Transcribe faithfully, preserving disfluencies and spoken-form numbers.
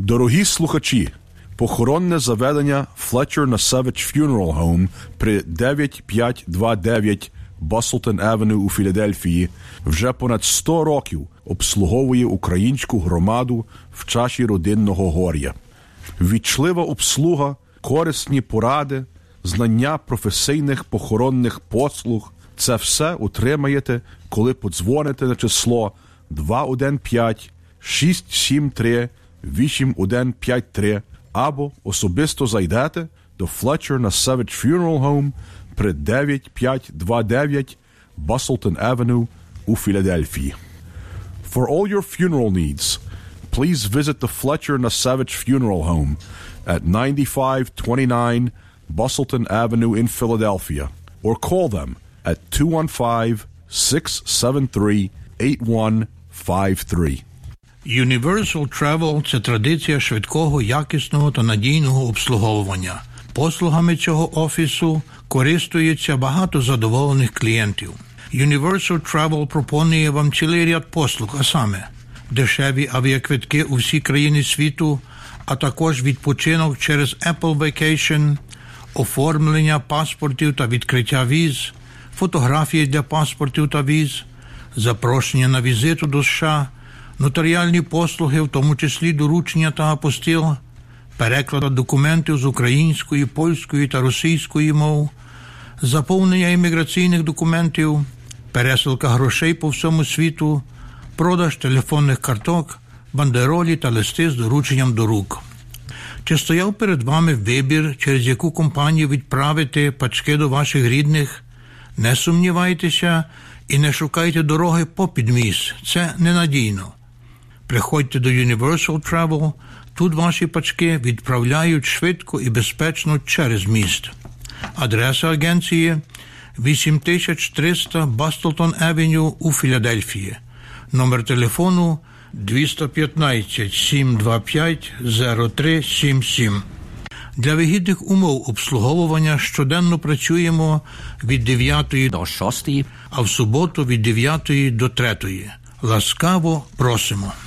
Дорогі слухачі, похоронне заведення Fletcher Nasevich Funeral Home при дев'ять п'ять два дев'ять Баслтон Авеню у Філадельфії вже понад сто років обслуговує українську громаду в часі родинного горя. Вічлива обслуга, корисні поради, знання професійних похоронних послуг – це все отримаєте, коли подзвоните на число два один п'ять шість сім три вісім один п'ять три або особисто зайдете до Fletcher Nasevich Funeral Home при дев'ять п'ять два дев'ять Баслтон Авеню у Філадельфії. For all your funeral needs, please visit the Fletcher Nasevich Funeral Home at ninety-five twenty-nine Basselton Avenue in Philadelphia, or call them at two one five, six seven three, eight one five three. Universal Travel – це традиція швидкого, якісного та надійного обслуговування. Послугами цього офісу користується багато задоволених клієнтів. Universal Travel пропонує вам цілий ряд послуг, а саме дешеві авіаквитки у всі країни світу, а також відпочинок через Apple Vacation, оформлення паспортів та відкриття віз, фотографії для паспортів та віз, запрошення на візиту до США, нотаріальні послуги, в тому числі доручення та апостил, переклад документів з української, польської та російської мов, заповнення імміграційних документів, пересилка грошей по всьому світу, продаж телефонних карток, бандеролі та листи з дорученням до рук. Чи стояв перед вами вибір, через яку компанію відправити пачки до ваших рідних? Не сумнівайтеся і не шукайте дороги попід міст. Це ненадійно. Приходьте до Universal Travel. Тут ваші пачки відправляють швидко і безпечно через міст. Адреса агенції вісім триста Баслтон Авеню у Філадельфії. Номер телефону два один п'ять, сім два п'ять, зero три сім сім. Для вигідних умов обслуговування щоденно працюємо від дев'ятої до шостої, а в суботу від дев'ятої до третьої. Ласкаво просимо.